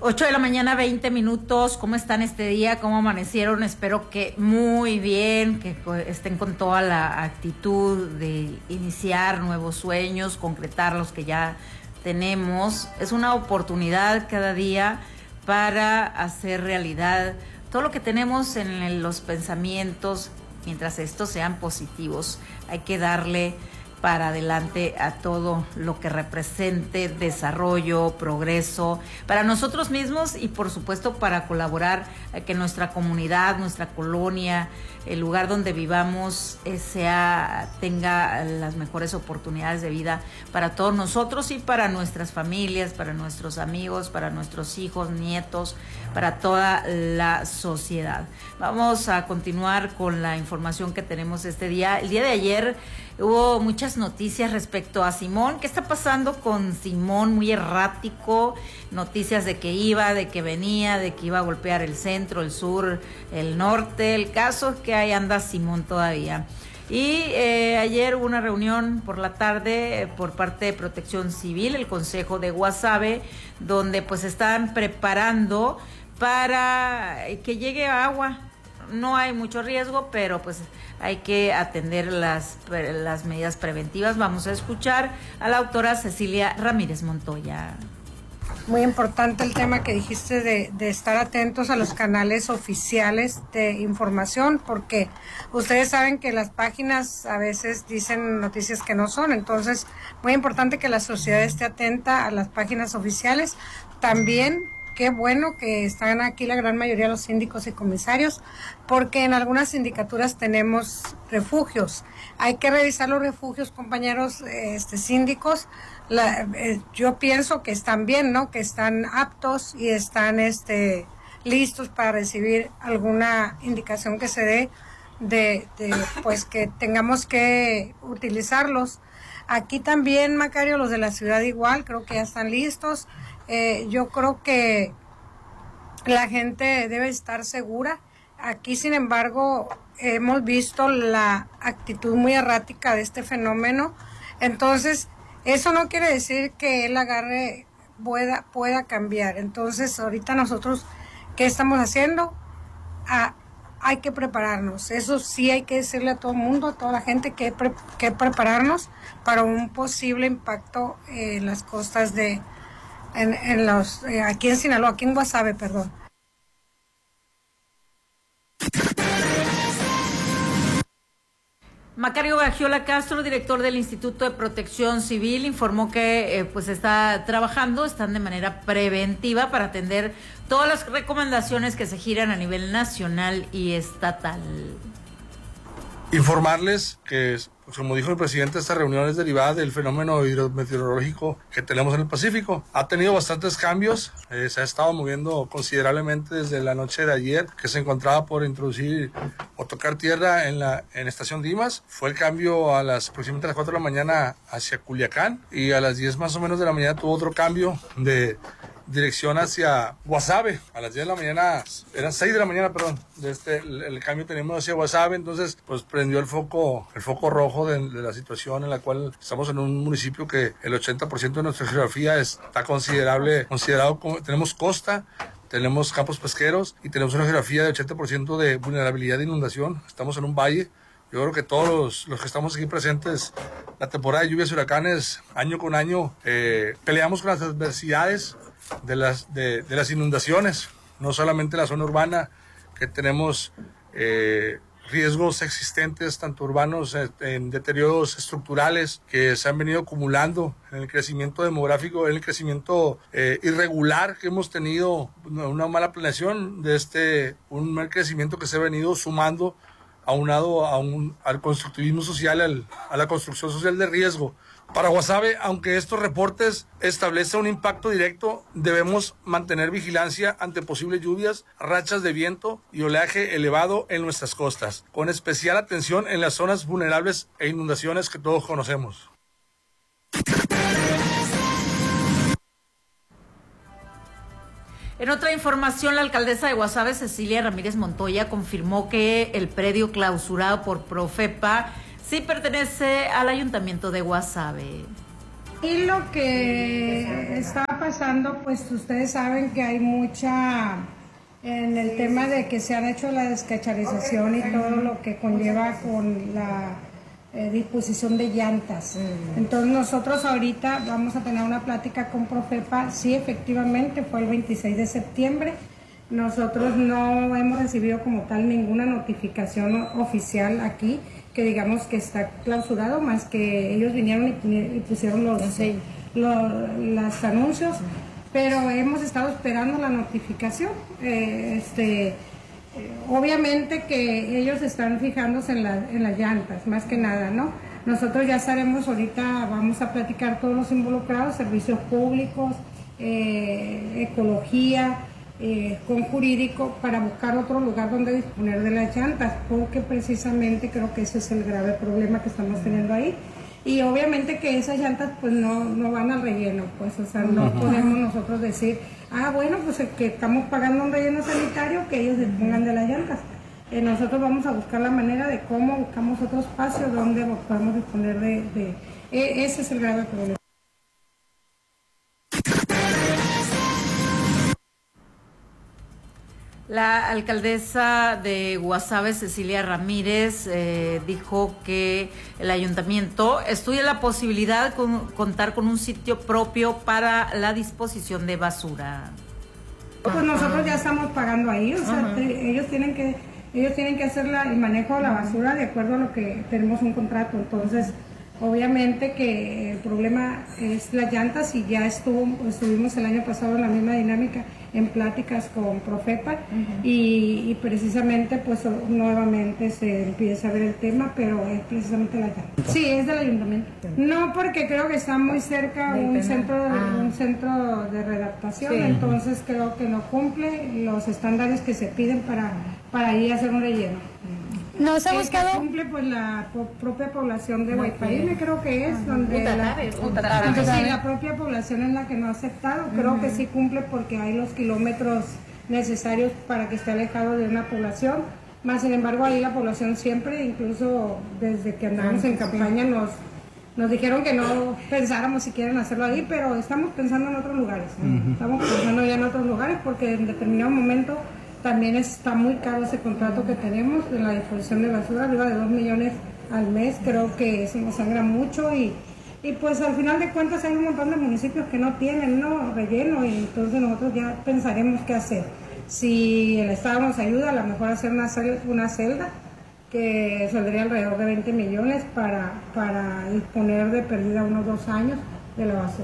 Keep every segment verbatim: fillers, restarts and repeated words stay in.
ocho de la mañana, veinte minutos. ¿Cómo están este día? ¿Cómo amanecieron? Espero que muy bien, que estén con toda la actitud de iniciar nuevos sueños, concretar los que ya tenemos. Es una oportunidad cada día para hacer realidad todo lo que tenemos en los pensamientos, mientras estos sean positivos. Hay que darle para adelante a todo lo que represente desarrollo, progreso, para nosotros mismos y por supuesto para colaborar a que nuestra comunidad, nuestra colonia, el lugar donde vivamos eh, sea, tenga las mejores oportunidades de vida para todos nosotros y para nuestras familias, para nuestros amigos, para nuestros hijos, nietos, para toda la sociedad. Vamos a continuar con la información que tenemos este día. El día de ayer hubo muchas noticias respecto a Simón. ¿Qué está pasando con Simón? Muy errático. Noticias de que iba, de que venía, de que iba a golpear el centro, el sur, el norte. El caso es que ahí anda Simón todavía. Y eh, ayer hubo una reunión por la tarde eh, por parte de Protección Civil, el Consejo de Guasave, donde pues están preparando para que llegue agua. No hay mucho riesgo, pero pues hay que atender las, las medidas preventivas. Vamos a escuchar a la autora Cecilia Ramírez Montoya. Muy importante el tema que dijiste de, de estar atentos a los canales oficiales de información, porque ustedes saben que las páginas a veces dicen noticias que no son. Entonces, muy importante que la sociedad esté atenta a las páginas oficiales. También qué bueno que están aquí la gran mayoría de los síndicos y comisarios, porque en algunas sindicaturas tenemos refugios. Hay que revisar los refugios, compañeros este, síndicos. La, eh, yo pienso que están bien, ¿no? Que están aptos y están este, listos para recibir alguna indicación que se dé de, de pues que tengamos que utilizarlos. Aquí también, Macario, los de la ciudad igual, creo que ya están listos. Eh, yo creo que la gente debe estar segura. Aquí, sin embargo, hemos visto la actitud muy errática de este fenómeno. Entonces, eso no quiere decir que el agarre pueda, pueda cambiar. Entonces, ahorita nosotros, ¿qué estamos haciendo? Ah, hay que prepararnos. Eso sí hay que decirle a todo el mundo, a toda la gente, que hay pre- que prepararnos para un posible impacto en las costas de... En, en los, eh, aquí en Sinaloa, aquí en Guasave, perdón. Macario Gagiola Castro, director del Instituto de Protección Civil, informó que eh, pues está trabajando, están de manera preventiva para atender todas las recomendaciones que se giran a nivel nacional y estatal. Informarles que, pues, como dijo el presidente, esta reunión es derivada del fenómeno hidrometeorológico que tenemos en el Pacífico. Ha tenido bastantes cambios, eh, se ha estado moviendo considerablemente desde la noche de ayer, que se encontraba por introducir o tocar tierra en la en Estación Dimas. Fue el cambio a las aproximadamente a las cuatro de la mañana hacia Culiacán, y a las diez más o menos de la mañana tuvo otro cambio de dirección hacia Guasave. A las diez de la mañana, eran seis de la mañana, perdón, de este, el, el cambio tenemos hacia Guasave. Entonces, pues prendió el foco, el foco rojo de, de la situación en la cual estamos en un municipio que el ochenta por ciento de nuestra geografía está considerable, considerado como, tenemos costa, tenemos campos pesqueros y tenemos una geografía de ochenta por ciento de vulnerabilidad de inundación. Estamos en un valle. Yo creo que todos los, los que estamos aquí presentes, la temporada de lluvias y huracanes, año con año, eh, peleamos con las adversidades de las, de, de las inundaciones, no solamente en la zona urbana, que tenemos eh, riesgos existentes, tanto urbanos, eh, en deterioros estructurales que se han venido acumulando en el crecimiento demográfico, en el crecimiento eh, irregular que hemos tenido, una mala planeación de este, un mal crecimiento que se ha venido sumando aunado a un, al constructivismo social, al, a la construcción social de riesgo. Para Guasave, aunque estos reportes establecen un impacto directo, debemos mantener vigilancia ante posibles lluvias, rachas de viento y oleaje elevado en nuestras costas, con especial atención en las zonas vulnerables e inundaciones que todos conocemos. En otra información, la alcaldesa de Guasave, Cecilia Ramírez Montoya, confirmó que el predio clausurado por Profepa sí pertenece al ayuntamiento de Guasave. Y lo que está pasando, pues ustedes saben que hay mucha, en el tema de que se han hecho la descacharización y todo lo que conlleva con la eh, disposición de llantas. Entonces nosotros ahorita vamos a tener una plática con Profepa. Sí, efectivamente, fue el veintiséis de septiembre. Nosotros no hemos recibido como tal ninguna notificación oficial aquí que digamos que está clausurado, más que ellos vinieron y, y pusieron los, sí. los, los anuncios, pero hemos estado esperando la notificación. Eh, este, eh, obviamente que ellos están fijándose en, la, en las llantas, más que nada, ¿no? Nosotros ya estaremos ahorita, vamos a platicar todos los involucrados, servicios públicos, eh, ecología, Eh, con jurídico, para buscar otro lugar donde disponer de las llantas, porque precisamente creo que ese es el grave problema que estamos teniendo ahí. Y obviamente que esas llantas pues no, no van al relleno, pues, o sea, no podemos nosotros decir, ah, bueno, pues que estamos pagando un relleno sanitario, que ellos dispongan de las llantas. Eh, nosotros vamos a buscar la manera de cómo buscamos otro espacio donde podamos disponer de... de eh, ese es el grave problema. La alcaldesa de Guasave, Cecilia Ramírez, eh, dijo que el ayuntamiento estudia la posibilidad de con, contar con un sitio propio para la disposición de basura. Pues nosotros ya estamos pagando ahí, o sea, te, ellos tienen que ellos tienen que hacer la, el manejo de la basura de acuerdo a lo que tenemos un contrato. Entonces, obviamente que el problema es las llantas, y ya estuvo, estuvimos el año pasado en la misma dinámica, en pláticas con Profepa, uh-huh. y, y precisamente pues nuevamente se empieza a ver el tema, pero es precisamente la llanta. Sí, es del ayuntamiento. No, porque creo que está muy cerca un centro, de, ah. un centro de redactación, sí. Entonces creo que no cumple los estándares que se piden para, para ir a hacer un relleno. No se ha buscado. Cumple pues la po propia población de Guaypaime, creo que es, uh-huh. donde la, entonces, sí, la propia población es la que no ha aceptado. Creo uh-huh. que sí cumple porque hay los kilómetros necesarios para que esté alejado de una población. Más sin embargo, ahí la población siempre, incluso desde que andamos uh-huh. en campaña, nos, nos dijeron que no pensáramos si quieren hacerlo ahí, pero estamos pensando en otros lugares. Uh-huh. Estamos pensando ya en otros lugares porque en determinado momento también está muy caro ese contrato que tenemos de la disposición de basura, arriba de dos millones al mes. Creo que eso nos sangra mucho, y, y pues al final de cuentas hay un montón de municipios que no tienen no relleno, y entonces nosotros ya pensaremos qué hacer. Si el Estado nos ayuda, a lo mejor hacer una, cel una celda que saldría alrededor de veinte millones para, para disponer de perdida unos dos años de la basura.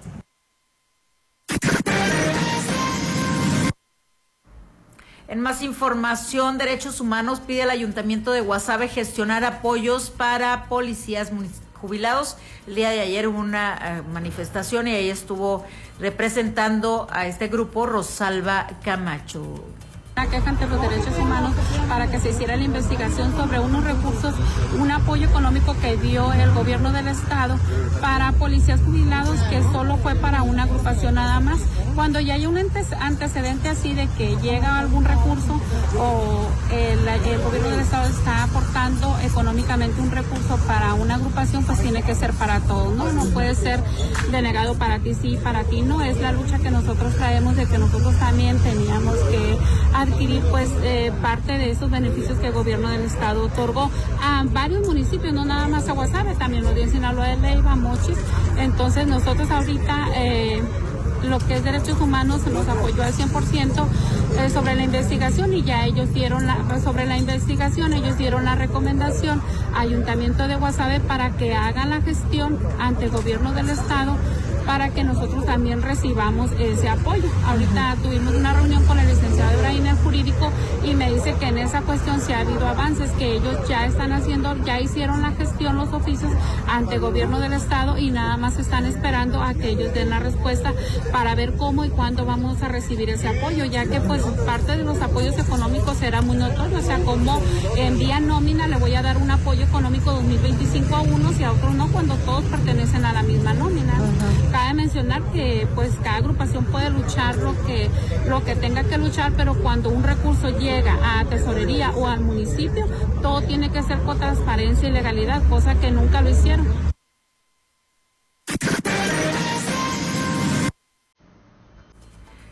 En más información, Derechos Humanos pide al Ayuntamiento de Guasave gestionar apoyos para policías jubilados. El día de ayer hubo una uh, manifestación y ahí estuvo representando a este grupo Rosalba Camacho. Una queja ante los derechos humanos para que se hiciera la investigación sobre unos recursos, un apoyo económico que dio el gobierno del estado para policías jubilados, que solo fue para una agrupación nada más. Cuando ya hay un antecedente así de que llega algún recurso o el, el gobierno del estado está aportando económicamente un recurso para una agrupación, pues tiene que ser para todos, ¿no? No puede ser denegado para ti sí, para ti no. Es la lucha que nosotros traemos, de que nosotros también teníamos que adquirir pues eh, parte de esos beneficios que el gobierno del estado otorgó a varios municipios, no nada más a Guasave, también lo dio en Sinaloa de Leyva, Mochis. Entonces nosotros ahorita eh, lo que es derechos humanos nos apoyó al cien por ciento eh, sobre la investigación, y ya ellos dieron la, sobre la investigación, ellos dieron la recomendación a Ayuntamiento de Guasave para que hagan la gestión ante el gobierno del estado para que nosotros también recibamos ese apoyo. Ahorita tuvimos una reunión con el licenciado Ibrahim, el jurídico, y me dice que en esa cuestión sí ha habido avances, que ellos ya están haciendo, ya hicieron la gestión, los oficios ante el gobierno del estado, y nada más están esperando a que ellos den la respuesta para ver cómo y cuándo vamos a recibir ese apoyo, ya que pues parte de los apoyos económicos será muy notorio, o sea, como en vía nómina le voy a dar un apoyo económico dos mil veinticinco a unos y a otros no, cuando todos pertenecen a la misma nómina. Uh-huh. Cabe mencionar que pues cada agrupación puede luchar lo que, lo que tenga que luchar, pero cuando un recurso llega a tesorería o al municipio, todo tiene que ser con transparencia y legalidad, cosa que nunca lo hicieron.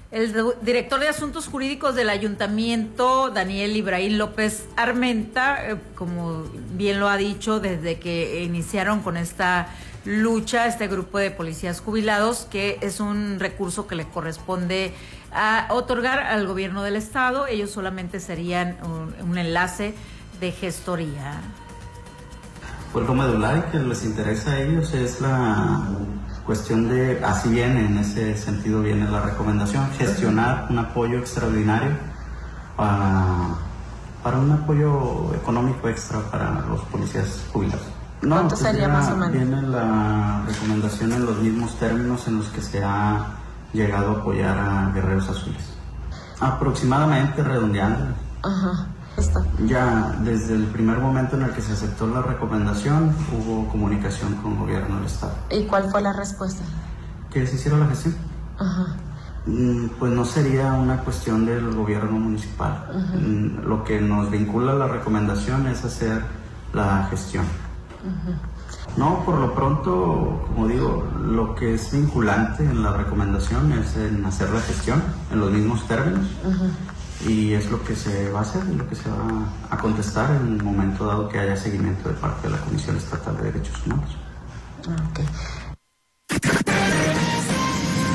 El director de Asuntos Jurídicos del Ayuntamiento, Daniel Ibrahim López Armenta, eh, como bien lo ha dicho, desde que iniciaron con esta lucha, este grupo de policías jubilados, que es un recurso que le corresponde a otorgar al gobierno del estado, ellos solamente serían un, un enlace de gestoría. Pues lo medular y que les interesa a ellos es la cuestión de, así viene, en ese sentido viene la recomendación, gestionar un apoyo extraordinario para, para un apoyo económico extra para los policías jubilados. No, ¿Cuánto pues sería más o menos? Viene la recomendación en los mismos términos en los que se ha llegado a apoyar a Guerreros Azules. Aproximadamente, redondeando. Ajá. Esto. Ya desde el primer momento en el que se aceptó la recomendación hubo comunicación con el gobierno del estado. ¿Y cuál fue la respuesta? ¿Que se hiciera la gestión? Ajá. Mm, pues no sería una cuestión del gobierno municipal. Uh-huh. Mm, lo que nos vincula a la recomendación es hacer la gestión. Uh-huh. No, por lo pronto, como digo, lo que es vinculante en la recomendación es en hacer la gestión en los mismos términos. Uh-huh. Y es lo que se va a hacer y lo que se va a contestar en el momento dado que haya seguimiento de parte de la Comisión Estatal de Derechos Humanos. Okay.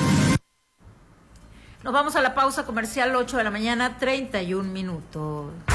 Nos vamos a la pausa comercial, ocho de la mañana, treinta y un minutos.